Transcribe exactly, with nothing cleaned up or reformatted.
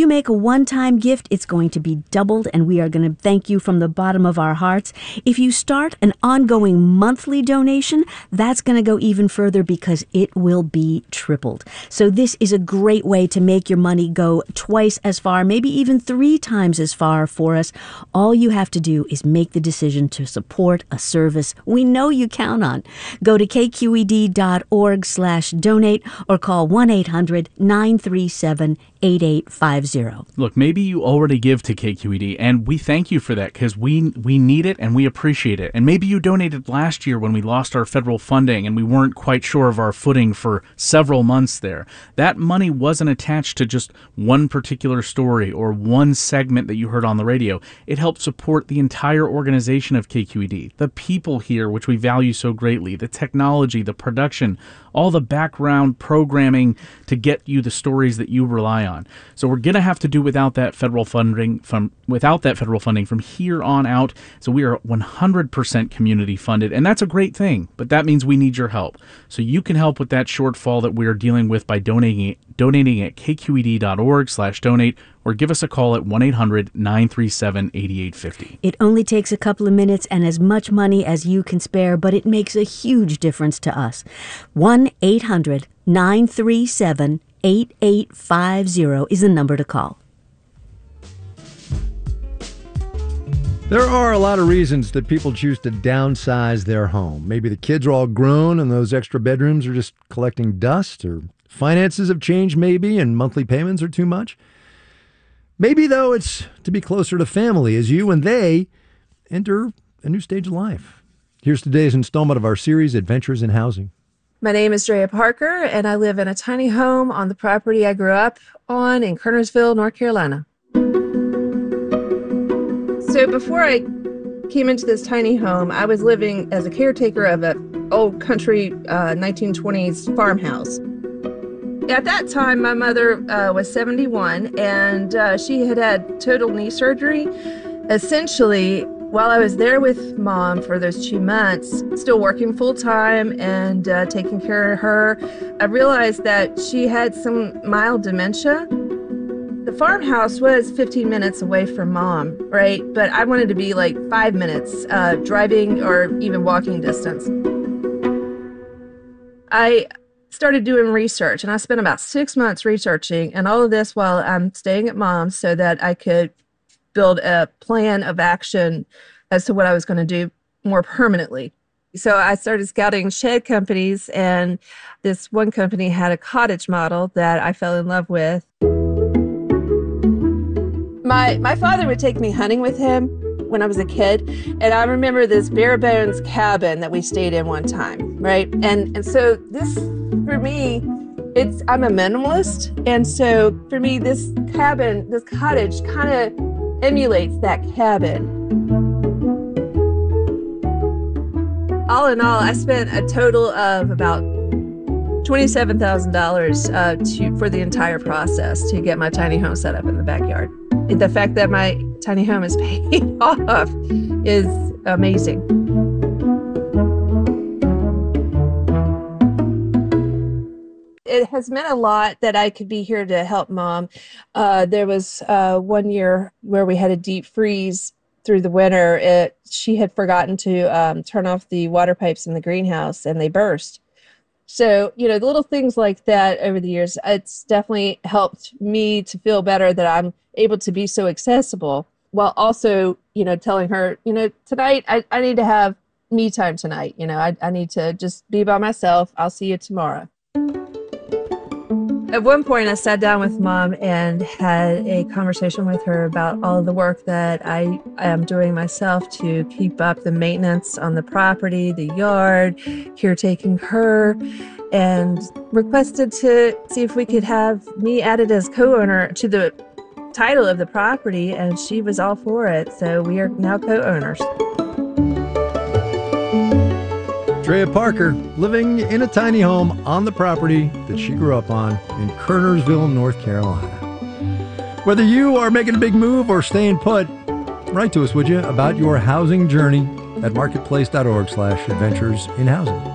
you make a one-time gift, it's going to be doubled, and we are going to thank you from the bottom of our hearts. If you start an ongoing monthly donation, that's going to go even further because it will be tripled. So this is a great way to make your money go twice as far, maybe even three times as far for us. All you have to do is make the decision to support a service we know you count on. Go to k q e d dot org slash donate or call one eight hundred nine three seven eight eight five zero. Look, maybe you already give to K Q E D, and we thank you for that because we we need it and we appreciate it. And maybe you donated last year when we lost our federal funding and we weren't quite sure of our footing for several months there. That money wasn't attached to just one particular story or one segment that you heard on the radio. It helped support the entire organization of K Q E D, the people here, which we value so greatly, the technology, the production, all the background programming to get you the stories that you rely on. So we're going to have to do without that federal funding from without that federal funding from here on out. So we are one hundred percent community funded, and that's a great thing, but that means we need your help. So you can help with that shortfall that we're dealing with by donating donating at k q e d dot org slash donate or give us a call at one eight hundred nine three seven eight eight five zero. It only takes a couple of minutes and as much money as you can spare, but it makes a huge difference to us. one eight hundred nine three seven eight eight five zero is the number to call. There are a lot of reasons that people choose to downsize their home. Maybe the kids are all grown and those extra bedrooms are just collecting dust, or finances have changed maybe and monthly payments are too much. Maybe, though, it's to be closer to family as you and they enter a new stage of life. Here's today's installment of our series, Adventures in Housing. My name is Drea Parker, and I live in a tiny home on the property I grew up on in Kernersville, North Carolina. So before I came into this tiny home, I was living as a caretaker of an old country uh, nineteen twenties farmhouse. At that time, my mother uh, was seventy-one, and uh, she had had total knee surgery. Essentially, while I was there with Mom for those two months, still working full-time and uh, taking care of her, I realized that she had some mild dementia. The farmhouse was fifteen minutes away from Mom, right? But I wanted to be like five minutes uh, driving or even walking distance. I started doing research, and I spent about six months researching, and all of this while I'm staying at Mom's so that I could build a plan of action as to what I was going to do more permanently. So I started scouting shed companies, and this one company had a cottage model that I fell in love with. My, my father would take me hunting with him when I was a kid, and I remember this bare bones cabin that we stayed in one time, right? And and so this, for me, it's I'm a minimalist, and so for me, this cabin, this cottage, kind of emulates that cabin. All in all, I spent a total of about twenty-seven thousand dollars uh, to for the entire process to get my tiny home set up in the backyard. The fact that my tiny home is paid off is amazing. It has meant a lot that I could be here to help Mom. Uh, there was uh, one year where we had a deep freeze through the winter. It, she had forgotten to um, turn off the water pipes in the greenhouse, and they burst. So, you know, the little things like that over the years, it's definitely helped me to feel better that I'm able to be so accessible, while also, you know, telling her, you know, tonight I, I need to have me time tonight. You know, I, I need to just be by myself. I'll see you tomorrow. At one point, I sat down with Mom and had a conversation with her about all of the work that I am doing myself to keep up the maintenance on the property, the yard, caretaking her, and requested to see if we could have me added as co-owner to the title of the property, and she was all for it. So we are now co-owners. Drea Parker, living in a tiny home on the property that she grew up on in Kernersville, North Carolina. Whether you are making a big move or staying put, write to us, would you, about your housing journey at marketplace dot org slash adventures in housing.